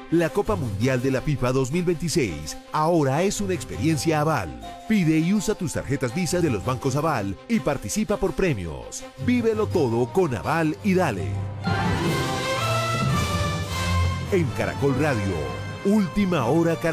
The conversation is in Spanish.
La Copa Mundial de la FIFA 2026 ahora es una experiencia Aval. Pide y usa tus tarjetas Visa de los bancos Aval y participa por premios. Vívelo todo con Aval y dale. En Caracol Radio, Última Hora Caracol.